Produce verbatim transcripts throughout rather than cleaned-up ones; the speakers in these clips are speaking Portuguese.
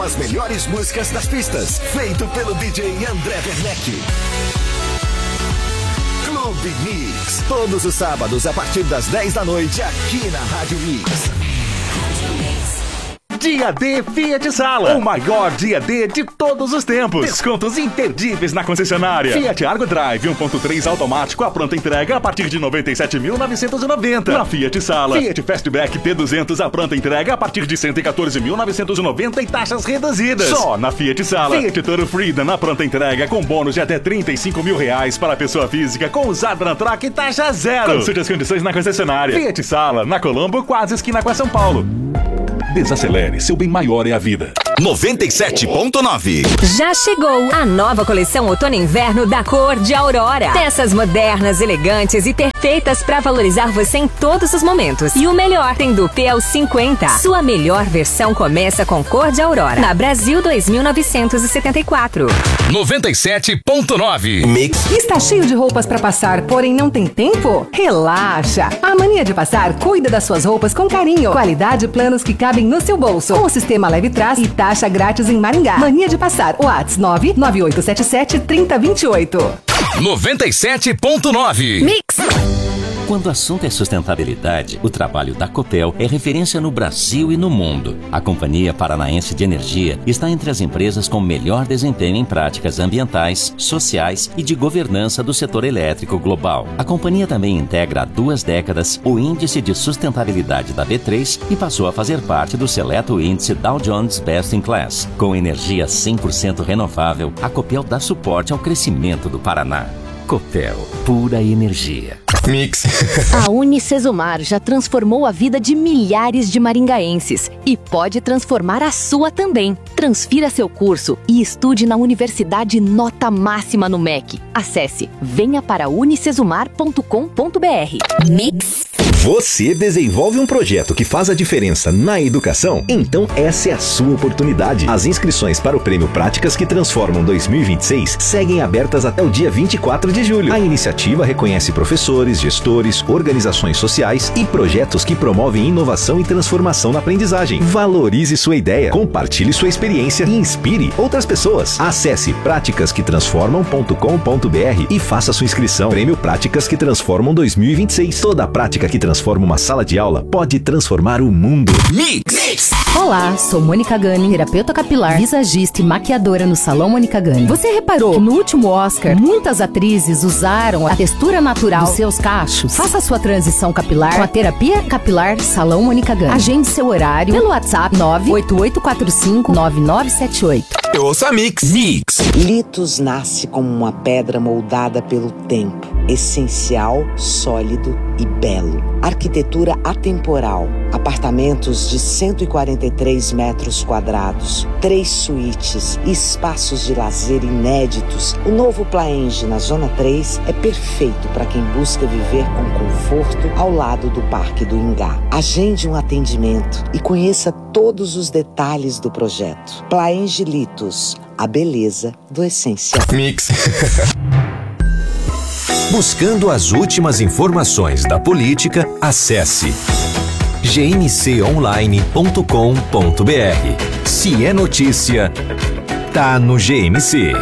As melhores músicas das pistas, feito pelo D J André Werneck. Clube Mix, todos os sábados a partir das dez da noite aqui na Rádio Mix. Dia D Fiat Sala, o maior dia D de todos os tempos. Descontos imperdíveis na concessionária. Fiat Argo Drive um ponto três automático, a pronta entrega a partir de noventa e sete mil novecentos e noventa. Na Fiat Sala, Fiat Fastback T duzentos, a pronta entrega a partir de cento e quatorze mil novecentos e noventa e taxas reduzidas. Só na Fiat Sala. Fiat Toro Freedom, na pronta entrega com bônus de até trinta e cinco mil reais para a pessoa física com usado na troca e taxa zero. Consulte as condições na concessionária. Fiat Sala, na Colombo, quase esquina com a São Paulo. Desacelere, seu bem maior é a vida. noventa e sete ponto nove. Já chegou a nova coleção outono e inverno da Cor de Aurora. Peças modernas, elegantes e perfeitas para valorizar você em todos os momentos. E o melhor, tem do P ao cinquenta. Sua melhor versão começa com Cor de Aurora. Na Brasil dois mil novecentos e setenta e quatro. noventa e sete ponto nove. Mix. Está cheio de roupas para passar, porém não tem tempo? Relaxa! A Mania de Passar cuida das suas roupas com carinho. Qualidade e planos que cabem no seu bolso. Com o sistema Leve Trás e taxa grátis em Maringá. Mania de Passar. WhatsApp nove nove oito sete sete três zero dois oito. noventa e sete ponto nove. Mix. Quando o assunto é sustentabilidade, o trabalho da Copel é referência no Brasil e no mundo. A Companhia Paranaense de Energia está entre as empresas com melhor desempenho em práticas ambientais, sociais e de governança do setor elétrico global. A companhia também integra há duas décadas o Índice de Sustentabilidade da B três e passou a fazer parte do seleto índice Dow Jones Best in Class. Com energia cem por cento renovável, a Copel dá suporte ao crescimento do Paraná. Copel, pura energia. Mix. A Unicesumar já transformou a vida de milhares de maringaenses e pode transformar a sua também. Transfira seu curso e estude na Universidade Nota Máxima no M E C. Acesse venha para unicesumar ponto com ponto br. Mix. Você desenvolve um projeto que faz a diferença na educação? Então essa é a sua oportunidade. As inscrições para o Prêmio Práticas que Transformam dois mil e vinte e seis seguem abertas até o dia vinte e quatro de julho. A iniciativa reconhece professores, gestores, organizações sociais e projetos que promovem inovação e transformação na aprendizagem. Valorize sua ideia, compartilhe sua experiência e inspire outras pessoas. Acesse práticas que transformam ponto com ponto br e faça sua inscrição. Prêmio Práticas que Transformam dois mil e vinte e seis. Toda prática que transforma uma sala de aula pode transformar o mundo. Mix. Olá, sou Mônica Gani, terapeuta capilar, visagista e maquiadora no Salão Mônica Gani. Você reparou que no último Oscar, muitas atrizes usaram a textura natural dos seus cachos? Faça sua transição capilar com a terapia capilar Salão Mônica Gani. Agende seu horário pelo WhatsApp nove oito oito quatro cinco nove nove sete oito. Eu ouço a Mix. Mix. Litos nasce como uma pedra moldada pelo tempo, essencial, sólido e belo. Arquitetura atemporal, apartamentos de cento e quarenta e três metros quadrados, três suítes e espaços de lazer inéditos. O novo Plaenge na Zona três é perfeito para quem busca viver com conforto ao lado do Parque do Ingá. Agende um atendimento e conheça todos os detalhes do projeto. Plaenge Litos, a beleza do essencial. Mix. Buscando as últimas informações da política, acesse g m c online ponto com ponto br. Se é notícia, tá no G M C.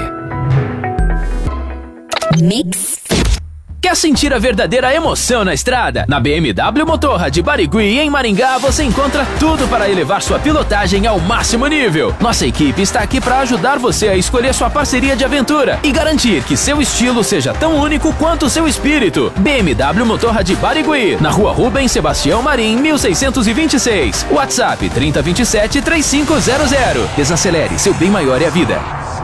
Mix. Quer sentir a verdadeira emoção na estrada? Na B M W Motorrad de Barigui, em Maringá, você encontra tudo para elevar sua pilotagem ao máximo nível. Nossa equipe está aqui para ajudar você a escolher sua parceria de aventura e garantir que seu estilo seja tão único quanto o seu espírito. B M W Motorrad de Barigui, na rua Rubens Sebastião Marim, mil seiscentos e vinte e seis. WhatsApp trinta vinte e sete trinta e cinco zero zero. Desacelere, seu bem maior é a vida.